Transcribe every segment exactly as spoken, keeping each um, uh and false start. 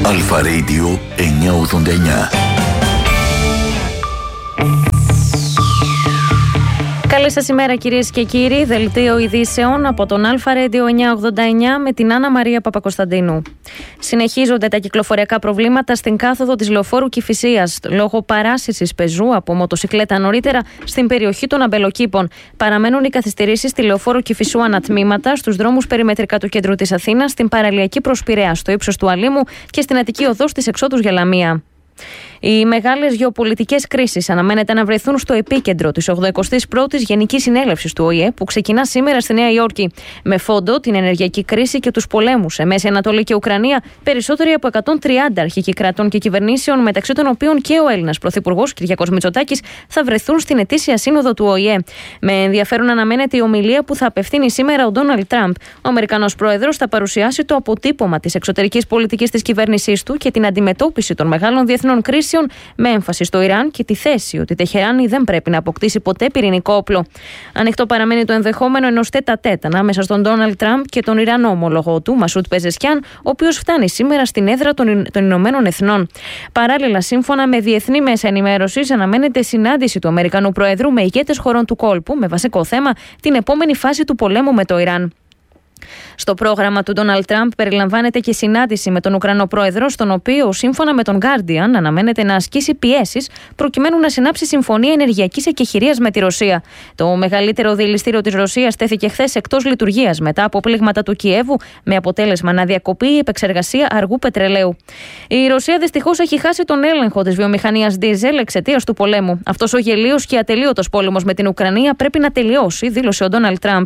Αλφα Radio εννιακόσια ογδόντα εννιά. Καλή σας ημέρα κυρίες και κύριοι, δελτίο ειδήσεων από τον Αλφα Radio εννιακόσια ογδόντα εννιά με την Άννα Μαρία Παπακοσταντίνου. Συνεχίζονται τα κυκλοφοριακά προβλήματα στην κάθοδο της λεωφόρου Κηφισίας λόγω παράσυσης πεζού από μοτοσικλέτα νωρίτερα στην περιοχή των Αμπελοκήπων. Παραμένουν οι καθυστερήσεις στη λεωφόρο Κηφισού ανατμήματα στους δρόμους περιμετρικά του κέντρου της Αθήνας, στην παραλιακή προς Πειραιά, στο ύψος του Αλήμου και στην Αττική οδό στις εξόδους για Λαμία. Οι μεγάλες γεωπολιτικές κρίσεις αναμένεται να βρεθούν στο επίκεντρο της ογδοηκοστής πρώτης Γενικής Συνέλευσης του Ο Η Ε που ξεκινά σήμερα στη Νέα Υόρκη. Με φόντο την ενεργειακή κρίση και τους πολέμους σε Μέση Ανατολή και Ουκρανία, περισσότεροι από εκατόν τριάντα αρχικοί κρατών και κυβερνήσεων, μεταξύ των οποίων και ο Έλληνας Πρωθυπουργός Κυριάκος Μητσοτάκης, θα βρεθούν στην ετήσια σύνοδο του Ο Η Ε. Με ενδιαφέρον αναμένεται η ομιλία που θα απευθύνει σήμερα ο Ντόναλντ Τραμπ. Ο Αμερικανός Πρόεδρος θα παρουσιάσει το αποτύπωμα της εξωτερικής πολιτικής της κυβέρνησής του και την αντιμετώπιση των μεγάλων διεθνών κρίσεων, με έμφαση στο Ιράν και τη θέση ότι η Τεχεράνη δεν πρέπει να αποκτήσει ποτέ πυρηνικό όπλο. Ανοιχτό παραμένει το ενδεχόμενο ενός τέτα-τέτ ανάμεσα στον Ντόναλντ Τραμπ και τον Ιρανό ομολογό του, Μασούτ Πεζεσκιάν, ο οποίος φτάνει σήμερα στην έδρα των, των Ηνωμένων Εθνών. Παράλληλα, σύμφωνα με διεθνή μέσα ενημέρωσης, αναμένεται συνάντηση του Αμερικανού Προέδρου με ηγέτες χωρών του κόλπου, με βασικό θέμα την επόμενη φάση του πολέμου με το Ιράν. Στο πρόγραμμα του Ντόναλντ Τραμπ περιλαμβάνεται και συνάντηση με τον Ουκρανό Πρόεδρο, στον οποίο, σύμφωνα με τον Guardian, αναμένεται να ασκήσει πιέσεις προκειμένου να συνάψει συμφωνία ενεργειακής εκεχηρίας με τη Ρωσία. Το μεγαλύτερο διελιστήριο της Ρωσίας τέθηκε χθες εκτός λειτουργίας μετά από πλήγματα του Κιέβου, με αποτέλεσμα να διακοπεί η επεξεργασία αργού πετρελαίου. Η Ρωσία δυστυχώς έχει χάσει τον έλεγχο της βιομηχανίας ντίζελ εξαιτίας του πολέμου. Αυτός ο γελίος και ατελείωτος πόλεμος με την Ουκρανία πρέπει να τελειώσει, δήλωσε ο Ντόναλντ Τραμπ.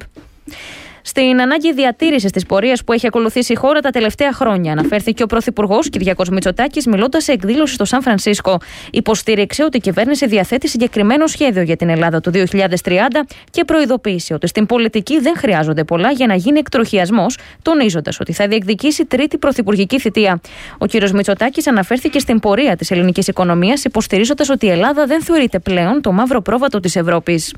Στην ανάγκη διατήρησης της πορείας που έχει ακολουθήσει η χώρα τα τελευταία χρόνια, αναφέρθηκε ο Πρωθυπουργός Κυριάκος Μητσοτάκης, μιλώντας σε εκδήλωση στο Σαν Φρανσίσκο. Υποστήριξε ότι η κυβέρνηση διαθέτει συγκεκριμένο σχέδιο για την Ελλάδα του δύο χιλιάδες τριάντα και προειδοποίησε ότι στην πολιτική δεν χρειάζονται πολλά για να γίνει εκτροχιασμός, τονίζοντας ότι θα διεκδικήσει τρίτη πρωθυπουργική θητεία. Ο κ. Μητσοτάκης αναφέρθηκε στην πορεία της ελληνικής οικονομίας, υποστηρίζοντας ότι η Ελλάδα δεν θεωρείται πλέον το μαύρο πρόβατο της Ευρώπης.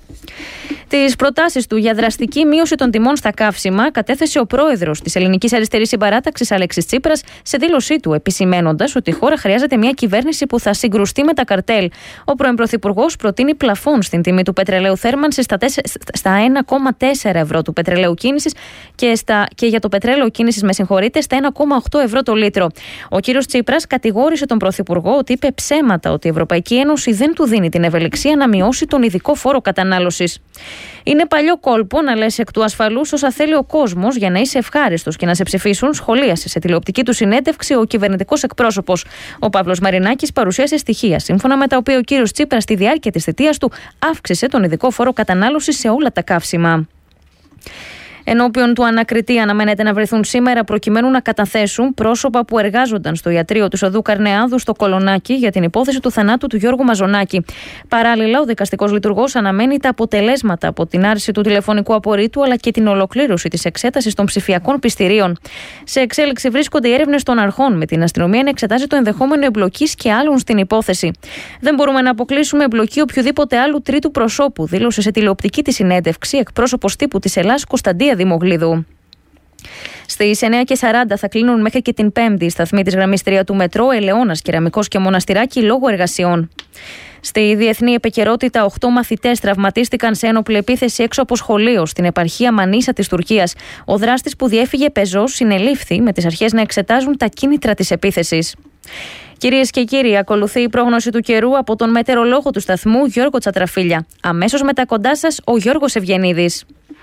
Τις προτάσεις του για δραστική μείωση των τιμών στα καύσιμα κατέθεσε ο πρόεδρος της Ελληνικής Αριστερής Συμπαράταξης Αλέξης Τσίπρας σε δήλωσή του, επισημένοντας ότι η χώρα χρειάζεται μια κυβέρνηση που θα συγκρουστεί με τα καρτέλ. Ο πρώην Πρωθυπουργός προτείνει πλαφόν στην τιμή του πετρελαίου θέρμανσης στα ένα κόμμα τέσσερα ευρώ του πετρελαίου κίνησης και, στα, και για το πετρέλαιο κίνησης, με συγχωρείτε, στα ένα κόμμα οκτώ ευρώ το λίτρο. Ο κύριος Τσίπρας κατηγόρησε τον Πρωθυπουργό ότι είπε ψέματα ότι η Ευρωπαϊκή Ένωση δεν του δίνει την ευελιξία να μειώσει τον ειδικό φόρο κατανάλωσης. Είναι παλιό κόλπο να λες εκ του ασφαλούς όσα θέλει ο κόσμος για να είσαι ευχάριστος και να σε ψηφίσουν, σχολίασε σε τηλεοπτική του συνέντευξη ο κυβερνητικός εκπρόσωπος. Ο Παύλος Μαρινάκης παρουσίασε στοιχεία, σύμφωνα με τα οποία ο κύριος Τσίπρας στη διάρκεια της θητείας του αύξησε τον ειδικό φόρο κατανάλωσης σε όλα τα καύσιμα. Ενώπιον του ανακριτή αναμένεται να βρεθούν σήμερα προκειμένου να καταθέσουν πρόσωπα που εργάζονταν στο ιατρείο του Οδού Καρνεάδου στο Κολονάκι για την υπόθεση του θανάτου του Γιώργου Μαζονάκη. Παράλληλα, ο δικαστικός λειτουργός αναμένει τα αποτελέσματα από την άρση του τηλεφωνικού απορρίτου αλλά και την ολοκλήρωση της εξέτασης των ψηφιακών πιστηρίων. Σε εξέλιξη βρίσκονται οι έρευνες των αρχών, με την αστυνομία να εξετάζει το ενδεχόμενο εμπλοκής και άλλων στην υπόθεση. Δεν μπορούμε να αποκλείσουμε εμπλοκή οποιοδήποτε άλλου τρίτου προσώπου, δήλωσε σε τηλεοπτική τη συνέντευξη εκπρόσωπος τύπου της Ελλάς Κωνσταντία Δημογλίδου. Στις εννιά και σαράντα θα κλείνουν μέχρι και την Πέμπτη οι σταθμοί της γραμμής τρία του μετρό Ελαιώνας, Κεραμικός και Μοναστηράκι λόγω εργασιών. Στη διεθνή επικαιρότητα, οκτώ μαθητές τραυματίστηκαν σε ένοπλη επίθεση έξω από σχολείο στην επαρχία Μανίσα της Τουρκίας. Ο δράστης που διέφυγε πεζός συνελήφθη, με τις αρχές να εξετάζουν τα κίνητρα της επίθεσης. Κυρίες και κύριοι, ακολουθεί η πρόγνωση του καιρού από τον μετεωρολόγο του σταθμού Γιώργο Τσατραφίλια. Αμέσως μετά κοντά σας ο Γιώργος Ευγενίδης.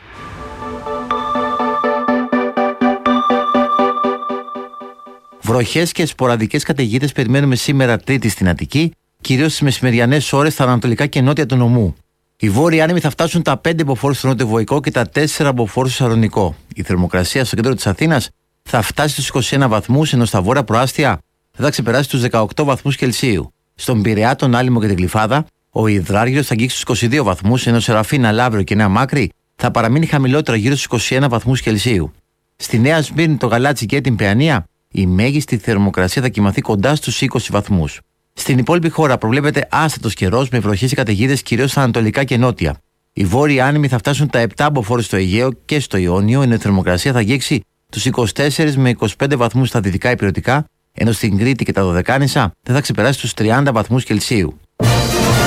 Βροχές και σποραδικές καταιγίδες περιμένουμε σήμερα Τρίτη στην Αττική, κυρίως στις μεσημεριανές ώρες στα ανατολικά και νότια του νομού. Οι βόρειοι άνεμοι θα φτάσουν τα πέντε μποφόρ στο νότιο-βοϊκό και τα τέσσερα μποφόρ στο Σαλονικό. Η θερμοκρασία στο κέντρο της Αθήνας θα φτάσει στους είκοσι ένα βαθμούς, ενώ στα βόρεια προάστια θα ξεπεράσει τους δεκαοκτώ βαθμούς Κελσίου. Στον Πειραιά, τον Άλυμο και την Γλυφάδα, ο υδράργυρος θα αγγίξει στους είκοσι δύο βαθμούς, ενώ σε Ραφίνα, Λαύριο και Νέα Μάκρη θα παραμείνει χαμηλότερα γύρω στους είκοσι ένα βαθμούς Κελσίου. Στη Νέα Σμύρνη, το Γαλάτσι και την Παιανία, η μέγιστη θερμοκρασία θα κοιμαθεί κοντά στους είκοσι βαθμούς. Στην υπόλοιπη χώρα προβλέπεται άστατος καιρός με βροχές και καταιγίδες κυρίως στα ανατολικά και νότια. Οι βόρειοι άνεμοι θα φτάσουν τα επτά μποφόρ στο Αιγαίο και στο Ιόνιο, ενώ η θερμοκρασία θα αγγίξει τους είκοσι τέσσερα με είκοσι πέντε βαθμούς στα δυτικά ηπειρωτικά ενώ στην Κρήτη και τα Δωδεκάνησα δεν θα ξεπεράσει τους τριάντα βαθμούς Κελσίου.